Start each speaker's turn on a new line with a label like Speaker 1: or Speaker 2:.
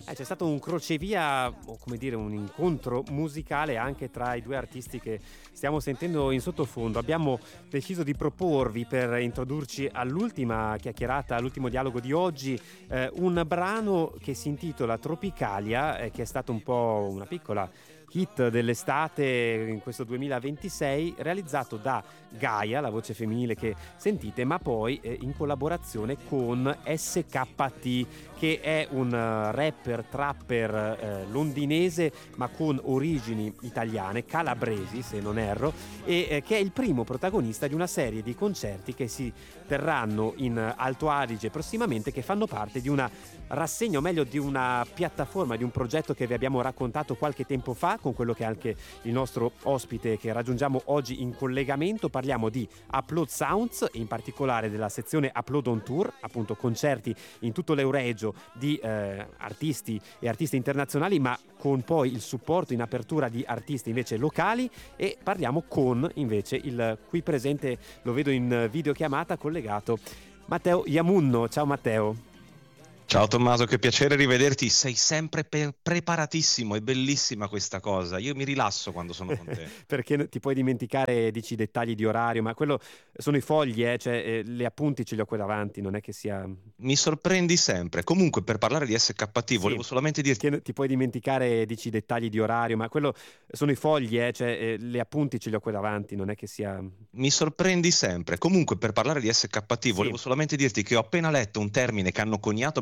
Speaker 1: C'è stato un crocevia, o come dire, un incontro musicale anche tra i due artisti che stiamo sentendo in sottofondo. Abbiamo deciso di proporvi, per introdurci all'ultima chiacchierata, all'ultimo dialogo di oggi, un brano che si intitola Tropicalia, che è stato un po' una piccola hit dell'estate in questo 2026, realizzato da Gaia, la voce femminile che sentite, ma poi in collaborazione con SKT, che è un rapper, trapper londinese ma con origini italiane, calabresi se non erro, e che è il primo protagonista di una serie di concerti che si terranno in Alto Adige prossimamente, che fanno parte di una rassegna, o meglio di una piattaforma, di un progetto che vi abbiamo raccontato qualche tempo fa con quello che è anche il nostro ospite che raggiungiamo oggi in collegamento. Parliamo di Upload Sounds e in particolare della sezione Upload on Tour, appunto concerti in tutto l'Euregio di artisti e artisti internazionali, ma con poi il supporto in apertura di artisti invece locali. E parliamo con invece il qui presente, lo vedo in videochiamata collegato, Matteo Iamunno. Ciao Matteo.
Speaker 2: Ciao Tommaso, che piacere rivederti, sei sempre preparatissimo, è bellissima questa cosa, io mi rilasso quando sono con te.
Speaker 1: Perché ti puoi dimenticare, dici, i dettagli di orario, ma quello sono i fogli, cioè le appunti ce li ho qui davanti, non è che sia...
Speaker 2: Mi sorprendi sempre. Comunque, per parlare di SKT,
Speaker 1: Sì,
Speaker 2: volevo solamente dirti...
Speaker 1: che ti puoi dimenticare, dici, i dettagli di orario, ma quello sono i fogli, cioè le appunti ce li ho qui davanti, non è che sia...
Speaker 2: Mi sorprendi sempre. Comunque, per parlare di SKT,
Speaker 1: Sì.
Speaker 2: volevo solamente dirti che ho appena letto un termine che hanno coniato